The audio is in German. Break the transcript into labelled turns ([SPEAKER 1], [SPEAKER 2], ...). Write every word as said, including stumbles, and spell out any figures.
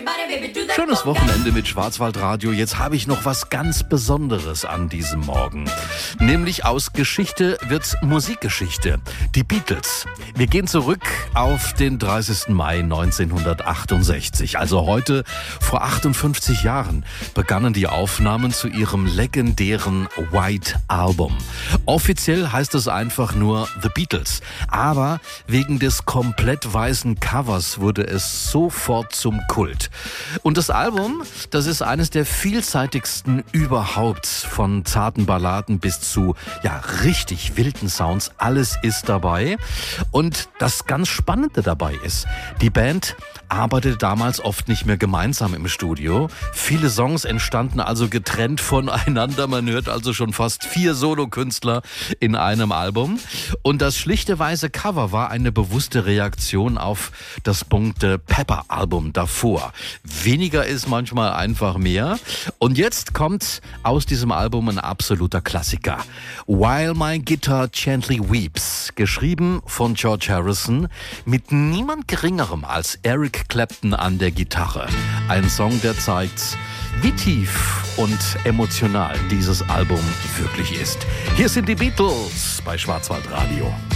[SPEAKER 1] Schönes Wochenende mit Schwarzwaldradio. Jetzt habe ich noch was ganz Besonderes an diesem Morgen. Nämlich aus Geschichte wird Musikgeschichte. Die Beatles. Wir gehen zurück auf den dreißigsten Mai neunzehnhundertachtundsechzig. Also heute vor achtundfünfzig Jahren begannen die Aufnahmen zu ihrem legendären White Album. Offiziell heißt es einfach nur The Beatles. Aber wegen des komplett weißen Covers wurde es sofort zum Kult. Und das Album, das ist eines der vielseitigsten überhaupt. Von zarten Balladen bis zu, ja, richtig wilden Sounds. Alles ist dabei. Und das ganz Spannende dabei ist, die Band arbeitete damals oft nicht mehr gemeinsam im Studio. Viele Songs entstanden also getrennt voneinander. Man hört also schon fast vier Solokünstler in einem Album. Und das schlichte weiße Cover war eine bewusste Reaktion auf das bunte Pepper-Album davor. Weniger ist manchmal einfach mehr. Und jetzt kommt aus diesem Album ein absoluter Klassiker. While My Guitar Gently Weeps, geschrieben von George Harrison, mit niemand Geringerem als Eric Clapton an der Gitarre. Ein Song, der zeigt, wie tief und emotional dieses Album wirklich ist. Hier sind die Beatles bei Schwarzwaldradio.